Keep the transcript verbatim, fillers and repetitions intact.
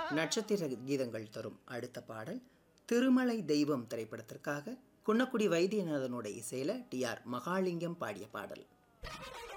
நட்சத்திர கீதங்கள் தரும் அடுத்த பாடல் திருமலை தெய்வம் திரைப்படத்திற்காக குன்னக்குடி வைத்தியநாதனுடைய இசையில டி ஆர் மகாலிங்கம் பாடிய பாடல்.